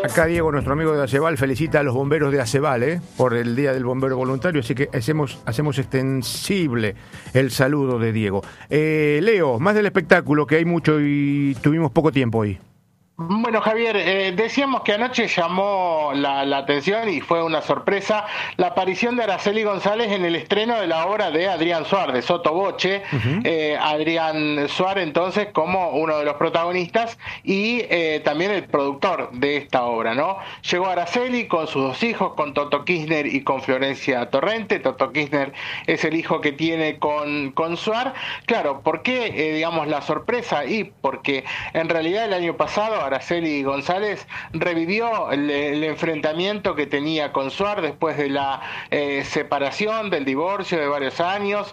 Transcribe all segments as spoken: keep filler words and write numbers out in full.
Acá Diego, nuestro amigo de Aceval, felicita a los bomberos de Aceval ¿eh? por el Día del Bombero Voluntario, así que hacemos, hacemos extensible el saludo de Diego. Eh, Leo, más del espectáculo, que hay mucho y tuvimos poco tiempo hoy. Bueno, Javier, eh, decíamos que anoche llamó la, la atención y fue una sorpresa la aparición de Araceli González en el estreno de la obra de Adrián Suar, de Sotto Voce. Uh-huh. eh, Adrián Suar, entonces, como uno de los protagonistas y eh, también el productor de esta obra, ¿no? Llegó Araceli con sus dos hijos, con Toto Kirchner y con Florencia Torrente. Toto Kirchner es el hijo que tiene con, con Suar. Claro, ¿por qué, eh, digamos, la sorpresa? Y porque en realidad el año pasado Araceli González revivió el, el enfrentamiento que tenía con Suar después de la eh, separación, del divorcio de varios años,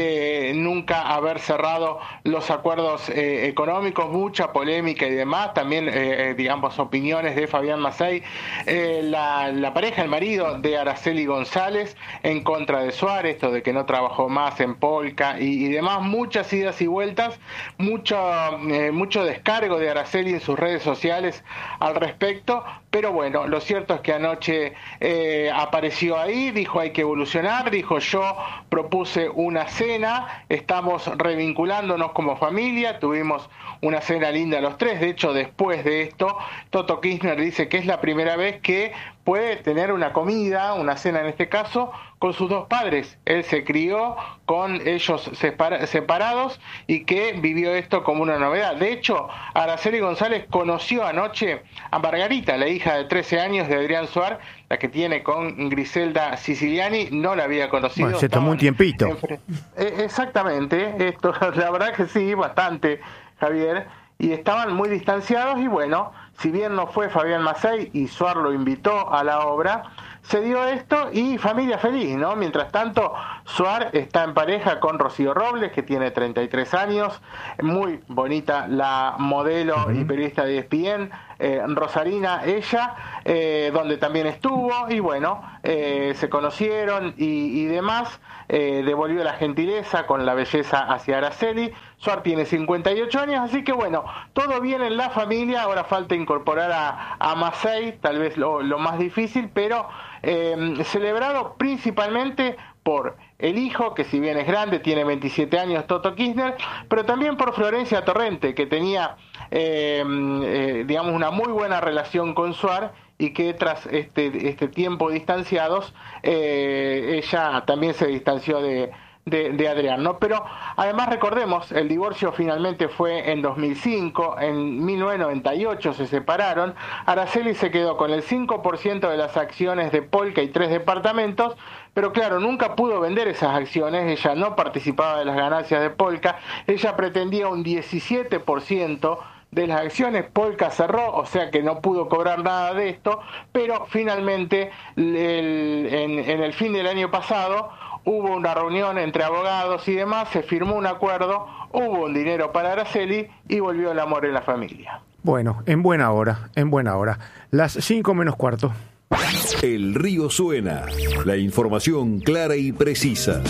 de nunca haber cerrado los acuerdos eh, económicos, mucha polémica y demás, también, eh, digamos, opiniones de Fabián Macei, eh, la, la pareja, el marido de Araceli González, en contra de Suar, esto de que no trabajó más en Polka y, y demás, muchas idas y vueltas, mucho, eh, mucho descargo de Araceli en sus redes sociales al respecto, pero bueno, lo cierto es que anoche eh, apareció ahí, dijo hay que evolucionar, dijo yo propuse una cena, estamos revinculándonos como familia, tuvimos una cena linda los tres, de hecho después de esto, Toto Kirchner dice que es la primera vez que puede tener una comida, una cena en este caso, con sus dos padres. Él se crió con ellos separa- separados y que vivió esto como una novedad. De hecho, Araceli González conoció anoche a Margarita, la hija de trece años de Adrián Suar, la que tiene con Griselda Siciliani, no la había conocido. Bueno, se tomó un tiempito. Enfre- eh, exactamente, esto, la verdad que sí, bastante, Javier, y estaban muy distanciados y bueno, si bien no fue Fabián Macei y Suar lo invitó a la obra, se dio esto y familia feliz, ¿no? Mientras tanto, Suar está en pareja con Rocío Robles, que tiene treinta y tres años, muy bonita la modelo uh-huh. y periodista de E S P N, eh, Rosarina, ella, eh, donde también estuvo, y bueno, eh, se conocieron y, y demás, eh, devolvió la gentileza con la belleza hacia Araceli. Suar tiene cincuenta y ocho años, así que bueno, todo bien en la familia, ahora falta incorporar a, a Macei, tal vez lo, lo más difícil, pero eh, celebrado principalmente por el hijo, que si bien es grande, tiene veintisiete años, Toto Kirchner, pero también por Florencia Torrente, que tenía, eh, eh, digamos, una muy buena relación con Suar, y que tras este, este tiempo distanciados, eh, ella también se distanció de... De, de Adrián, ¿no? Pero además recordemos, el divorcio finalmente fue en dos mil cinco, en mil novecientos noventa y ocho se separaron, Araceli se quedó con el cinco por ciento de las acciones de Polka y tres departamentos, pero claro, nunca pudo vender esas acciones, ella no participaba de las ganancias de Polka, ella pretendía un diecisiete por ciento de las acciones, Polka cerró, o sea que no pudo cobrar nada de esto, pero finalmente el, en, en el fin del año pasado hubo una reunión entre abogados y demás, se firmó un acuerdo, hubo un dinero para Araceli y volvió el amor en la familia. Bueno, en buena hora, en buena hora. Las cinco menos cuarto. El río suena. La información clara y precisa.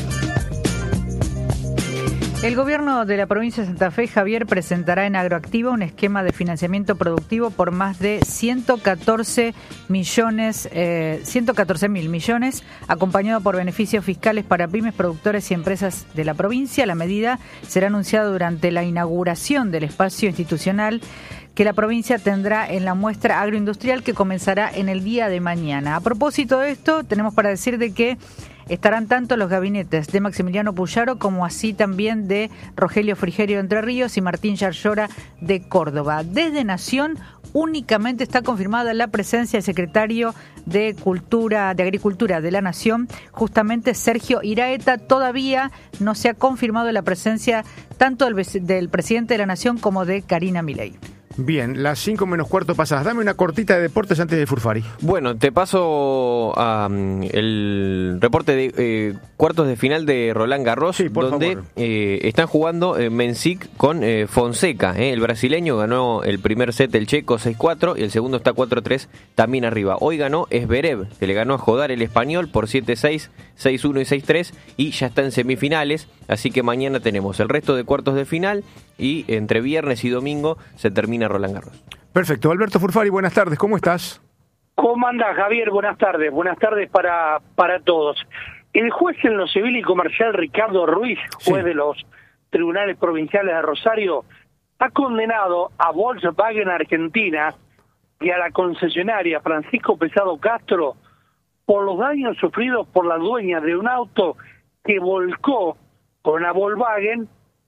El gobierno de la provincia de Santa Fe, Javier, presentará en Agroactiva un esquema de financiamiento productivo por más de ciento catorce millones, eh, ciento catorce mil millones, acompañado por beneficios fiscales para pymes, productores y empresas de la provincia. La medida será anunciada durante la inauguración del espacio institucional que la provincia tendrá en la muestra agroindustrial que comenzará en el día de mañana. A propósito de esto, tenemos para decir de que estarán tanto los gabinetes de Maximiliano Puyaro como así también de Rogelio Frigerio de Entre Ríos y Martín Yarlora de Córdoba. Desde Nación únicamente está confirmada la presencia del secretario de Cultura, de Agricultura de la Nación, justamente Sergio Iraeta. Todavía no se ha confirmado la presencia tanto del, del presidente de la Nación como de Karina Milei. Bien, las cinco menos cuarto pasadas. Dame una cortita de deportes antes de Furfari. Bueno, te paso um, el reporte de eh, cuartos de final de Roland Garros, sí, por donde eh, están jugando eh, Mensik con eh, Fonseca. Eh. El brasileño ganó el primer set el checo seis cuatro y el segundo está cuatro tres también arriba. Hoy ganó Zverev, que le ganó a Jodar el español por siete seis, seis uno y seis tres y ya está en semifinales. Así que mañana tenemos el resto de cuartos de final y entre viernes y domingo se termina Roland Garros. Perfecto. Alberto Furfari, buenas tardes. ¿Cómo estás? ¿Cómo anda, Javier? Buenas tardes. Buenas tardes para, para todos. El juez en lo civil y comercial Ricardo Ruiz, juez sí. de los tribunales provinciales de Rosario, ha condenado a Volkswagen Argentina y a la concesionaria Francisco Pesado Castro por los daños sufridos por la dueña de un auto que volcó con una Volkswagen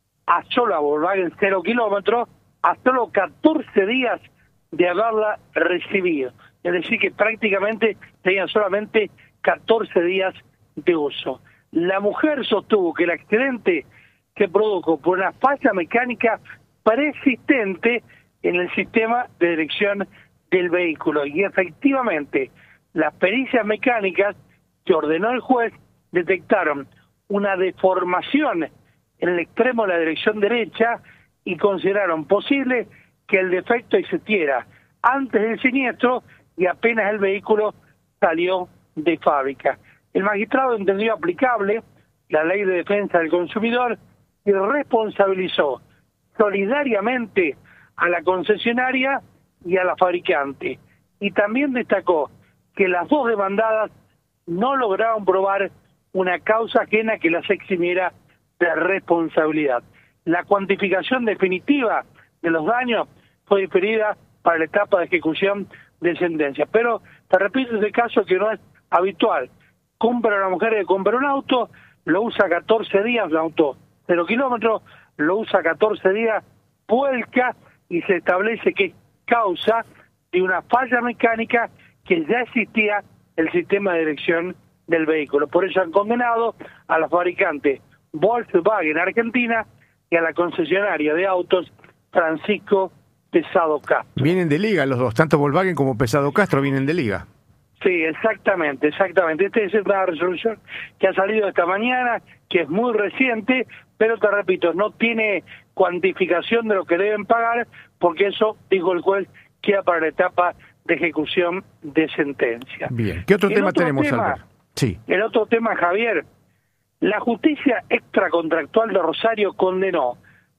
a solo a Volkswagen cero kilómetros a solo catorce días de haberla recibido. Es decir, que prácticamente tenían solamente catorce días de uso. La mujer sostuvo que el accidente se produjo por una falla mecánica preexistente en el sistema de dirección del vehículo. Y efectivamente, las pericias mecánicas que ordenó el juez detectaron una deformación en el extremo de la dirección derecha y consideraron posible que el defecto existiera antes del siniestro y apenas el vehículo salió de fábrica. El magistrado entendió aplicable la Ley de Defensa del Consumidor y responsabilizó solidariamente a la concesionaria y a la fabricante. Y también destacó que las dos demandadas no lograron probar una causa ajena que las eximiera de responsabilidad. La cuantificación definitiva de los daños fue diferida para la etapa de ejecución de sentencia. Pero, te repito, ese caso que no es habitual. Compra una mujer que compra un auto, lo usa catorce días, un auto cero kilómetros, lo usa catorce días, vuelca y se establece que es causa de una falla mecánica que ya existía el sistema de dirección del vehículo. Por eso han condenado a la fabricante Volkswagen Argentina y a la concesionaria de autos Francisco Pesado Castro. Vienen de liga los dos, tanto Volkswagen como Pesado Castro vienen de liga. Sí, exactamente, exactamente. Esta es una resolución que ha salido esta mañana, que es muy reciente, pero te repito, no tiene cuantificación de lo que deben pagar, porque eso, dijo el juez, queda para la etapa de ejecución de sentencia. Bien, ¿qué otro el tema otro tenemos, tema, Albert? Sí. El otro tema, Javier, la justicia extracontractual de Rosario condenó